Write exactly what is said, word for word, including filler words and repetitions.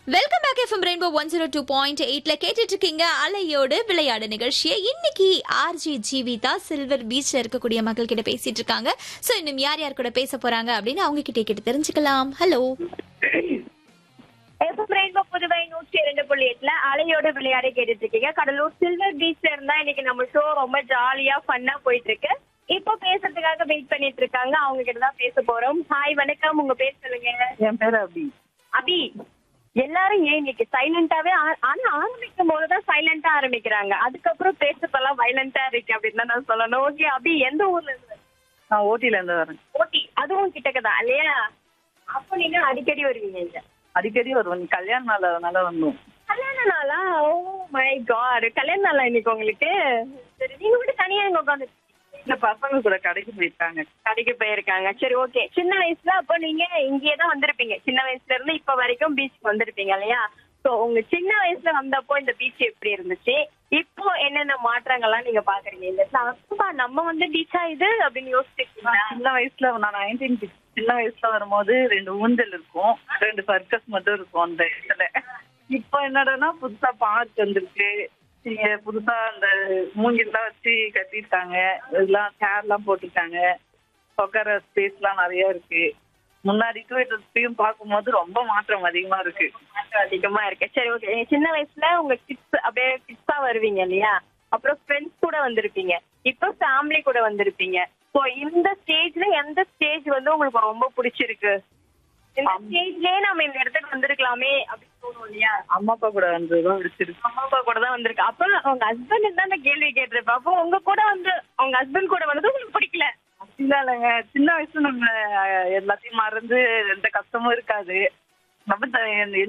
Welcome back FM rainbow one zero two point எயிட்ல கேட்டுட்டு இருக்கீங்க அலையோடு விளையாடு நிகழ்ச்சியை. இன்னைக்கு ஆர்ஜி ஜீவிதா சில்வர் பீச்ல இருக்கக்கூடிய மக்கள் கிட்ட பேசிட்டு இருக்காங்க. சோ இன்னும் யார் யார் கூட பேச போறாங்க அப்படின்னு அவங்க கிட்ட கேட்டு தெரிஞ்சுக்கலாம். ஹலோ, எஃப்எம் ரெயின்போ புதுவை நூற்றி இரண்டு புள்ளி எட்டுல அலையோடு விளையாட கேட்டுட்டு இருக்கீங்க. கடலூர் சில்வர் பீச்ல இருந்தா இன்னைக்கு நம்ம ஷோ ரொம்ப ஜாலியா ஃபன்னா போயிட்டு இருக்கு. இப்போ பேசுறதுக்காக வெயிட் பண்ணிட்டு இருக்காங்க. அவங்க கிட்ட தான் பேச போறோம். ஹாய், வணக்கம். உங்க பேர் சொல்லுங்க. என் பேரு அபி. அபி, எல்லாரும் ஏன் இன்னைக்கு சைலண்டாவே ஆ- ஆனா ஆரம்பிக்கும் போதுதான் சைலண்டா ஆரம்பிக்கிறாங்க, அதுக்கப்புறம் பேசுறதெல்லாம் வைலண்டா இருக்கு அப்படின்னு தான் நான் சொல்லணும். ஓகே அபி, எந்த ஊர்ல இருந்து? நான் ஓட்டில இருந்து வரேன். ஓட்டி, அதுவும் கிட்டக்கதான் இல்லையா? அப்ப நீங்க அடிக்கடி வருவீங்க இங்க? அடிக்கடி வருவோம். நீ கல்யாண நாள் அதனால வந்தோம். கல்யாண நாளா? ஓ மை காட், கல்யாண நாளா இன்னைக்கு உங்களுக்கு? சரி, நீங்க மட்டும் தனியா இங்க உட்காந்து இந்த பசங்க கூட கடைக்கு போயிருக்காங்க. கடைக்கு போயிருக்காங்க. சரி, ஓகே. சின்ன வயசுல அப்போ நீங்க இங்கேயே தான் வந்திருப்பீங்க. சின்ன வயசுல இருந்து இப்ப வரைக்கும் பீச்சுக்கு வந்திருப்பீங்க இல்லையா? சோ உங்க சின்ன வயசுல வந்தப்போ இந்த பீச் எப்படி இருந்துச்சு? இப்போ என்னென்ன மாற்றங்கள்லாம் நீங்க பாக்குறீங்க இந்த இடத்துல? அப்பா, நம்ம வந்து பீச்சா இது அப்படின்னு யோசிச்சிருக்கீங்களா? நான் சின்ன வயசுல நான் நைன்டீன் சின்ன வயசுல வரும்போது ரெண்டு ஊஞ்சல் இருக்கும், ரெண்டு சர்க்கஸ் மட்டும் இருக்கும் அந்த இடத்துல. இப்போ என்னடான்னா புதுசா பார்க் வந்திருக்கு. இங்க புதுசா அந்த மூங்கில்லாம் வச்சு கட்டிருக்காங்க. இதெல்லாம் சேர் எல்லாம் போட்டிருக்காங்க. உட்கார ஸ்பேஸ் எல்லாம் நிறைய இருக்கு. முன்னாடிக்கும் இப்பயும் பார்க்கும்போது ரொம்ப மாற்றம் அதிகமா இருக்கு. மாற்றம் அதிகமா இருக்கு. சரி, ஓகே. நீங்க சின்ன வயசுல உங்க கிட்ஸ் அப்படியே கிட்ஸா வருவீங்க இல்லையா? அப்புறம் ஃப்ரெண்ட்ஸ் கூட வந்திருப்பீங்க, இப்போ ஃபேமிலி கூட வந்திருப்பீங்க. ஸோ இந்த ஸ்டேஜ்ல எந்த ஸ்டேஜ் வந்து உங்களுக்கு ரொம்ப பிடிச்சிருக்கு? இந்த ஸ்டேஜ்லயே நம்ம இந்த இடத்துக்கு வந்திருக்கலாமே அப்படின்னு தோணும் இல்லையா? அம்மா அப்பா கூட வந்ததுதான் பிடிச்சிருக்கு. அம்மா அப்பா கூட தான் வந்திருக்கு. அப்ப உங்க ஹஸ்பண்ட் தான் நான் கேள்வி கேட்டிருப்பேன். அப்போ உங்க கூட வந்து உங்க ஹஸ்பண்ட் கூட வந்தது உங்களுக்கு பிடிக்கல? இல்ல இல்லைங்க, சின்ன வயசுல நம்ம எல்லாத்தையும் மறந்து எந்த கஷ்டமும் இருக்காது. நம்ம த-